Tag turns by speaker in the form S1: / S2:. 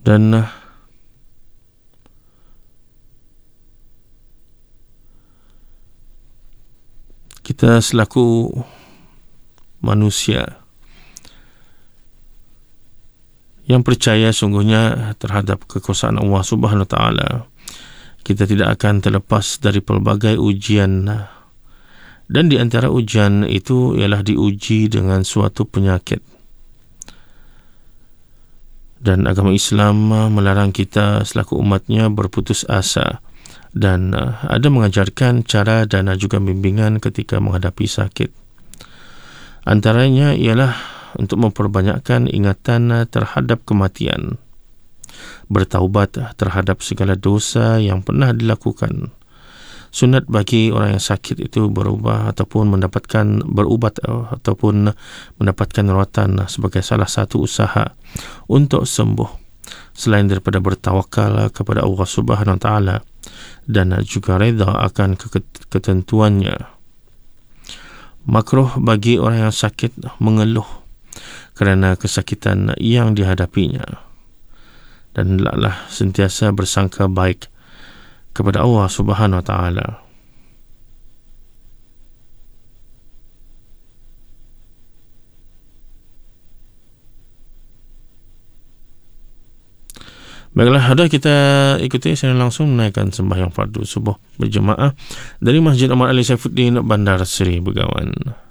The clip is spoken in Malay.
S1: Dan kita selaku manusia yang percaya sungguhnya terhadap kekuasaan Allah Subhanahu Wa Taala, kita tidak akan terlepas dari pelbagai ujian, dan di antara ujian itu ialah diuji dengan suatu penyakit. Dan agama Islam melarang kita selaku umatnya berputus asa, dan ada mengajarkan cara dan juga bimbingan ketika menghadapi sakit. Antaranya ialah untuk memperbanyakkan ingatan terhadap kematian, bertaubat terhadap segala dosa yang pernah dilakukan. Sunat bagi orang yang sakit itu berubat ataupun mendapatkan rawatan sebagai salah satu usaha untuk sembuh, selain daripada bertawakal kepada Allah Subhanahu Wa Taala dan juga reda akan ketentuannya. Makruh bagi orang yang sakit mengeluh kerana kesakitan yang dihadapinya, dan hendaklah sentiasa bersangka baik kepada Allah Subhanahu Wa Taala. Baiklah, ada kita ikuti saya langsung menaikkan sembahyang fardu subuh berjemaah dari Masjid Ahmad Ali Saifuddin, Bandar Seri Begawan.